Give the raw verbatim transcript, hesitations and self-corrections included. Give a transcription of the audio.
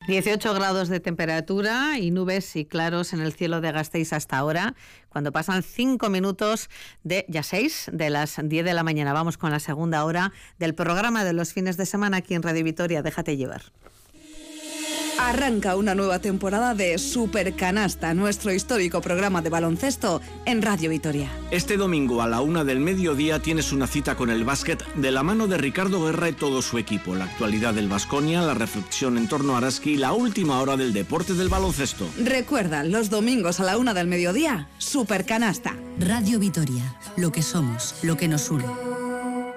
dieciocho grados de temperatura y nubes y claros en el cielo de Gasteiz hasta ahora, cuando pasan cinco minutos de ya seis de las diez de la mañana. Vamos con la segunda hora del programa de los fines de semana aquí en Radio Vitoria. Déjate llevar. Arranca una nueva temporada de Supercanasta, nuestro histórico programa de baloncesto en Radio Vitoria. Este domingo a la una del mediodía tienes una cita con el básquet de la mano de Ricardo Guerra y todo su equipo. La actualidad del Baskonia, la reflexión en torno a Araski y la última hora del deporte del baloncesto. Recuerda, los domingos a la una del mediodía, Supercanasta. Radio Vitoria, lo que somos, lo que nos une.